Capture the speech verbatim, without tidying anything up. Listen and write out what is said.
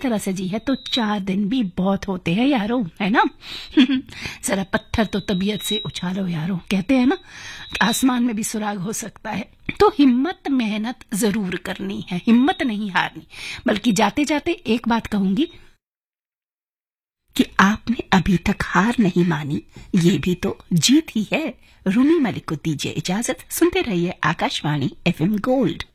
तरह से जी है तो चार दिन भी बहुत होते हैं यारो, है ना। जरा पत्थर तो तबीयत से उछालो यारो, कहते हैं ना आसमान में भी सुराग हो सकता है। तो हिम्मत मेहनत जरूर करनी है, हिम्मत नहीं हारनी। बल्कि जाते जाते एक बात कहूंगी कि आपने अभी तक हार नहीं मानी, ये भी तो जीत ही है। रूमी मलिक को दीजिए इजाजत, सुनते रहिए आकाशवाणी एफएम गोल्ड।